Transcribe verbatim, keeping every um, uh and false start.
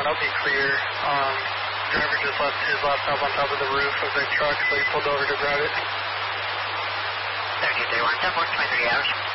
I'll be clear. Um, driver just left his laptop on top of the roof of their truck, so he pulled over to grab it. seventy-three one, ten four, twenty-three hours.